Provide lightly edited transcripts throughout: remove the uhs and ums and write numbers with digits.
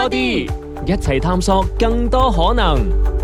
多啲，一齊探索更多可能。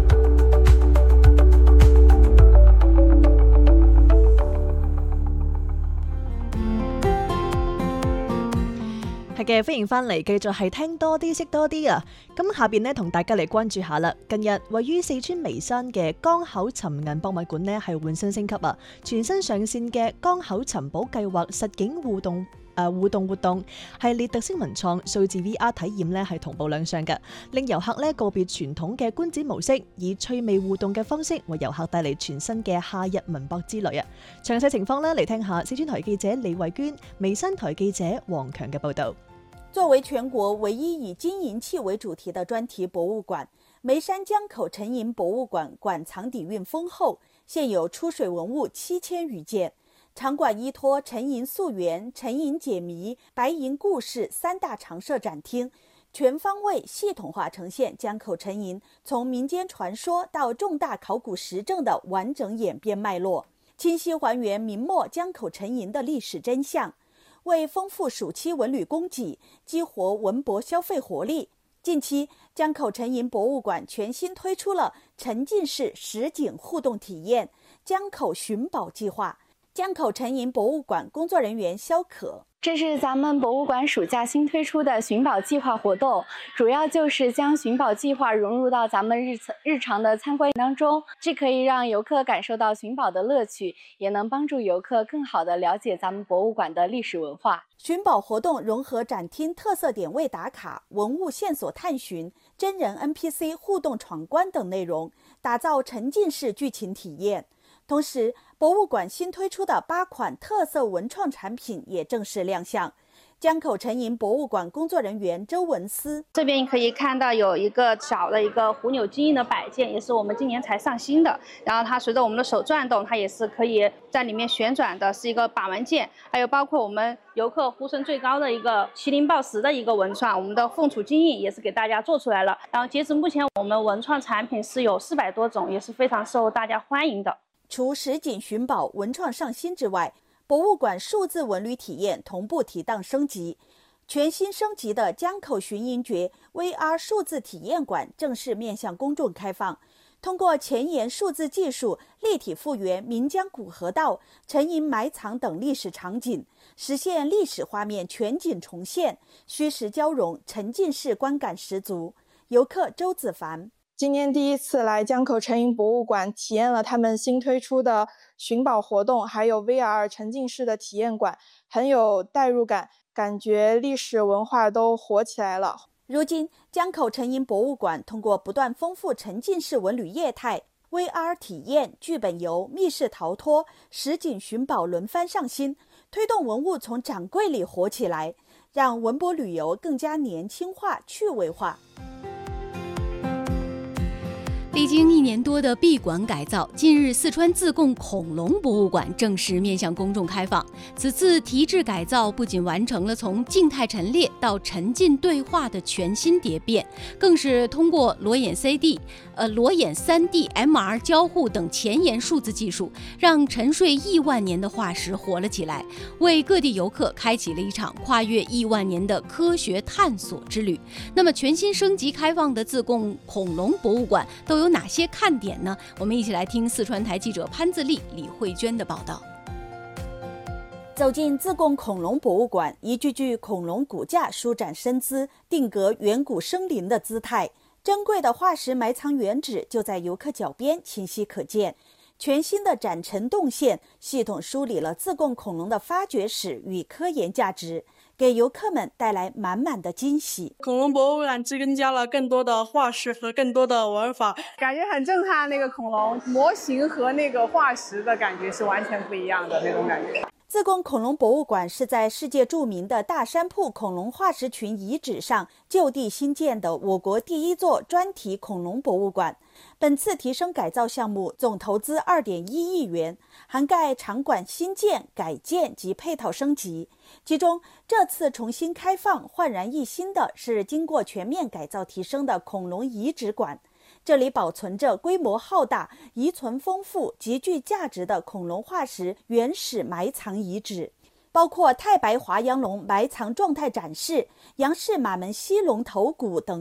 係嘅，歡迎翻嚟，繼續係聽多啲識多啲啊！咁下邊呢，同大家嚟關注下啦。近日位於四川眉山嘅江口沉銀博物館呢，係換新升級啊！全新上線嘅江口尋寶計劃實景互動活動系列特色文創數字 VR 體驗呢係同步亮相嘅，令遊客呢告別傳統嘅觀展模式，以趣味互動嘅方式為遊客帶嚟全新嘅夏日文博之旅啊！詳細情況呢，嚟聽下四川台記者李慧娟、眉山台記者黃強嘅報道。 作為全國唯一以金銀器為主題的專題博物館，眉山江口沉銀博物館館藏底蘊豐厚，現有出水文物7000餘件。場館依託沉銀溯源、沉銀解謎、白銀故事三大常設展廳，全方位系統化呈現江口沉銀從民間傳說到重大考古實證的完整演變脈絡，清晰還原明末江口沉銀的歷史真相。為豐富暑期文旅供給，激活文博消費活力，近期江口沉銀博物館全新推出了沉浸式實景互動體驗江口尋寶計劃。江口沉銀博物館工作人員肖可， 这是咱们博物馆暑假新推出的寻宝计划活动，主要就是将寻宝计划融入到咱们日常的参观当中，既可以让游客感受到寻宝的乐趣，也能帮助游客更好地了解咱们博物馆的历史文化。 寻宝活动融合展厅特色点位打卡、文物线索探寻、真人 NPC 互动闯关等内容，打造沉浸式剧情体验。同时，博物馆新推出的8款特色文创产品也正式亮相。江口沉银博物馆工作人员周文思， 这边可以看到有一个小的一个虎钮金印的摆件，也是我们今年才上新的。然后它随着我们的手转动，它也是可以在里面旋转的，是一个把玩件。还有包括我们游客呼声最高的一个麒麟抱石的一个文创，我们的凤雏金印也是给大家做出来了。然后截止目前，我们文创产品是有400多种，也是非常受大家欢迎的。 除实景寻宝文创上新之外，博物馆数字文旅体验同步提档升级。全新升级的江口寻银诀 VR 数字体验馆正式面向公众开放，通过前沿数字技术立体复原岷江古河道、沉银埋藏等历史场景，实现历史画面全景重现，虚实交融，沉浸式观感十足。游客周子凡， 今年第一次来江口沉银博物馆，体验了他们新推出的寻宝活动，还有 VR 沉浸式的体验馆，很有代入感，感觉历史文化都活起来了。 如今，江口沉银博物馆通过不断丰富沉浸式文旅业态、VR 体验、剧本游、密室逃脱、实景寻宝轮番上新，推动文物从展柜里活起来，让文博旅游更加年轻化、趣味化。 历经1年多的闭馆改造，近日四川自贡恐龙博物馆正式面向公众开放。此次提质改造不仅完成了从静态陈列到沉浸对话的全新蝶变，更是通过裸眼 3D、MR 交互等前沿数字技术，让沉睡亿万年的化石活了起来，为各地游客开启了一场跨越亿万年的科学探索之旅。那么，全新升级开放的自贡恐龙博物馆都有哪些看点呢？我们一起来听四川台记者潘自立、李慧娟的报道。 走进自贡恐龙博物馆，一具具恐龙骨架舒展身姿，定格远古生灵的姿态。珍贵的化石埋藏原址就在游客脚边清晰可见。全新的展陈动线系统梳理了自贡恐龙的发掘史与科研价值，给游客们带来满满的惊喜。 恐龙博物馆增加了更多的化石和更多的玩法， 感觉很震撼。那个恐龙模型和那个化石的感觉是完全不一样的那种感觉。 自贡恐龙博物馆是在世界著名的大山铺恐龙化石群遗址上就地新建的我国第一座专题恐龙博物馆。本次提升改造项目总投资2.1亿元，涵盖场馆新建、改建及配套升级。其中，这次重新开放、焕然一新的是经过全面改造提升的恐龙遗址馆。这里保存着规模浩大、遗存丰富、极具价值的恐龙化石原始埋藏遗址，包括太白华阳龙埋藏状态展示、杨氏马门溪龙头骨等